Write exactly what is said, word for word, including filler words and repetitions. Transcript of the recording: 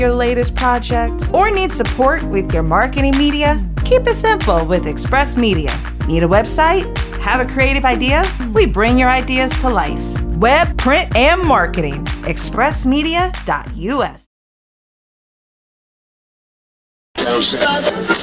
your latest project, or need support with your marketing media? Keep it simple with Express Media. Need a website? Have a creative idea? We bring your ideas to life. Web, print, and marketing. express media dot u s